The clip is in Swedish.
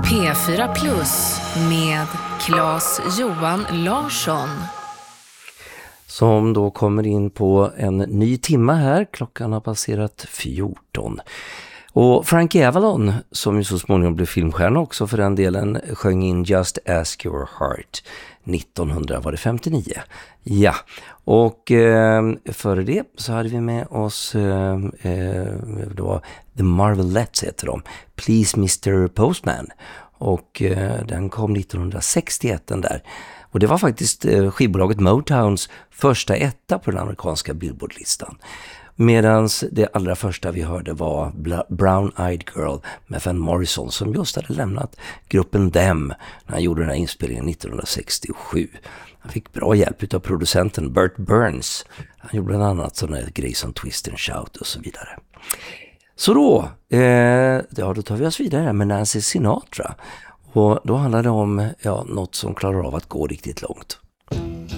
P4 Plus med Claes-Johan Larsson. Som då kommer in på en ny timma här. Klockan har passerat 14. Och Frankie Avalon, som ju så småningom blev filmstjärna också för den delen, sjöng in Just Ask Your Heart 1959. Ja, och före det så hade vi med oss det var The Marvelettes heter de, Please Mr. Postman. Och den kom 1961 den där. Och det var faktiskt skivbolaget Motowns första etta på den amerikanska Billboard-listan. Medan det allra första vi hörde var Brown Eyed Girl med Van Morrison, som just hade lämnat gruppen Them när han gjorde den här inspelningen 1967. Han fick bra hjälp av producenten Burt Burns. Han gjorde bland annat sådana grejer som Twist and Shout och så vidare. Så då tar vi oss vidare med Nancy Sinatra. Och då handlar det om något som klarar av att gå riktigt långt.